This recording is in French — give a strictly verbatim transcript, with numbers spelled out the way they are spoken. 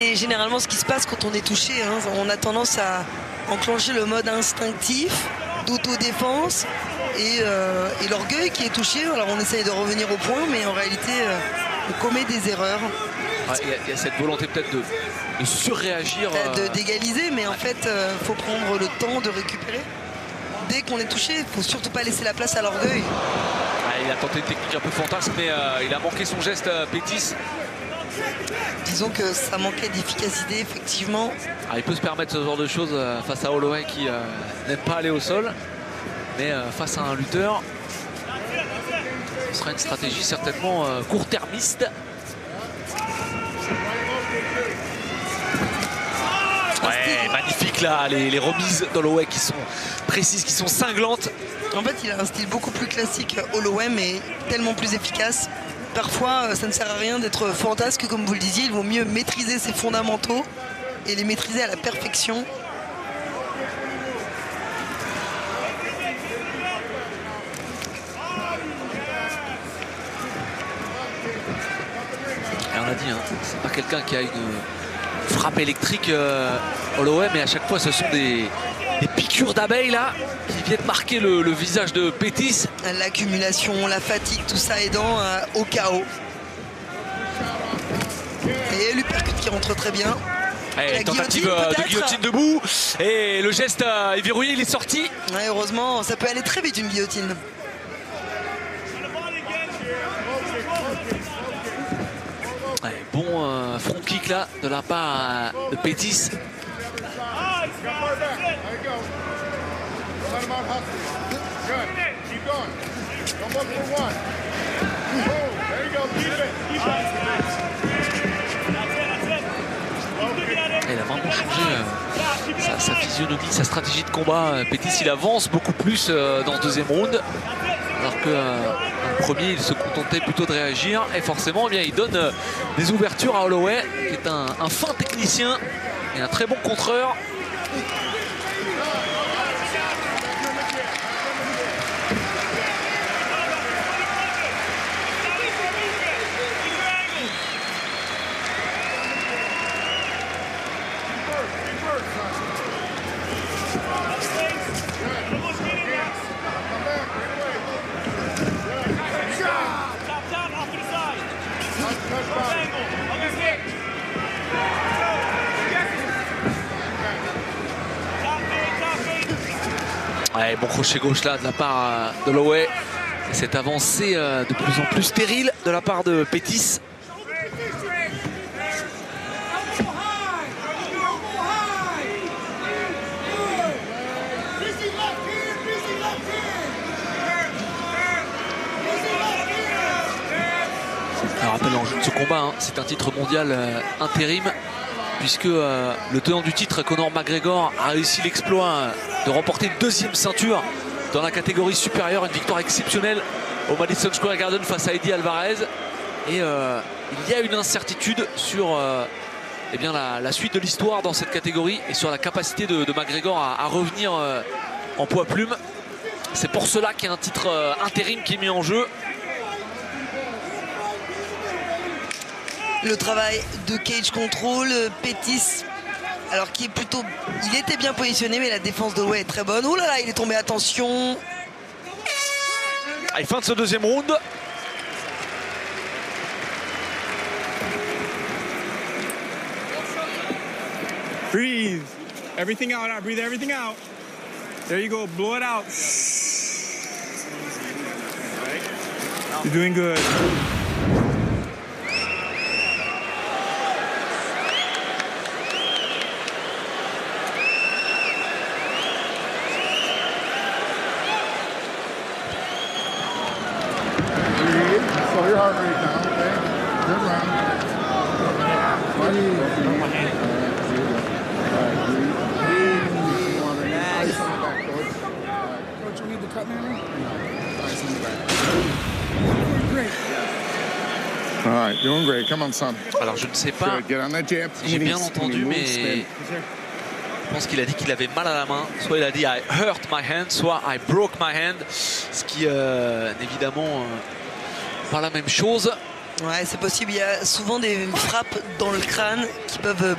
c'est généralement ce qui se passe quand on est touché. Hein. On a tendance à enclencher le mode instinctif d'autodéfense et, euh, et l'orgueil qui est touché. Alors on essaye de revenir au point, mais en réalité, euh, on commet des erreurs. Il ouais, y, y a cette volonté peut-être de, de surréagir. Euh... D'égaliser, mais en fait, il euh, faut prendre le temps de récupérer. Dès qu'on est touché, il ne faut surtout pas laisser la place à l'orgueil. Ah, il a tenté une technique un peu fantasme, mais euh, il a manqué son geste, euh, Pettis. Disons que ça manquait d'efficacité, effectivement. Ah, il peut se permettre ce genre de choses euh, face à Holloway qui euh, n'aime pas aller au sol. Mais euh, face à un lutteur, ce sera une stratégie certainement euh, court-termiste. Ouais, magnifique là, les, les remises d'Holloway qui sont précises, qui sont cinglantes. En fait, il a un style beaucoup plus classique, Holloway, mais tellement plus efficace. Parfois, ça ne sert à rien d'être fantasque, comme vous le disiez. Il vaut mieux maîtriser ses fondamentaux et les maîtriser à la perfection. Et on a dit, hein, c'est pas quelqu'un qui a une frappe électrique, euh, Holloway, mais à chaque fois, ce sont des, des piqûres d'abeilles là qui viennent marquer le, le visage de Pettis. L'accumulation, la fatigue, tout ça aidant euh, au chaos. Et l'uppercut qui rentre très bien. Et tentative guillotine, de guillotine debout. Et le geste euh, est verrouillé, il est sorti. Ouais, heureusement, ça peut aller très vite une guillotine. Ouais, bon euh, front kick là de la part euh, de Pettis. Il a vraiment changé euh, sa, sa physionomie, sa stratégie de combat. Pettis, il avance beaucoup plus euh, dans ce deuxième round. Alors que euh, le premier, il se contentait plutôt de réagir. Et forcément, eh bien, il donne euh, des ouvertures à Holloway, qui est un, un fin technicien et un très bon contreur. Ouais, bon crochet gauche là de la part de Holloway. Cette avancée euh, de plus en plus stérile de la part de Pettis. Alors, rappel l'enjeu de ce combat, hein, c'est un titre mondial euh, intérim, puisque euh, le tenant du titre, Conor McGregor, a réussi l'exploit euh, de remporter une deuxième ceinture dans la catégorie supérieure, une victoire exceptionnelle au Madison Square Garden face à Eddie Alvarez. Et euh, il y a une incertitude sur euh, eh bien, la, la suite de l'histoire dans cette catégorie et sur la capacité de, de McGregor à, à revenir euh, en poids plume. C'est pour cela qu'il y a un titre euh, intérim qui est mis en jeu. Le travail de cage control, Pettis, alors qui est plutôt, il était bien positionné, mais la défense d'Holloway est très bonne. Oh là là, il est tombé, attention. Allez, fin de ce deuxième round. Breathe everything out. Now breathe everything out. There you go. Blow it out. You're doing good. Slow your heart rate down, okay? Good round. My hand. Ice on the back, coach. Coach, we need the cut now? Ice on the back. Great. All right, doing great. Come on, son. Alors je ne sais pas si j'ai bien entendu, mais je pense qu'il a dit qu'il avait mal à la main. Soit il a dit I hurt my hand, soit I broke my hand. Ce qui euh, évidemment euh, pas la même chose. Ouais, c'est possible. Il y a souvent des frappes dans le crâne qui peuvent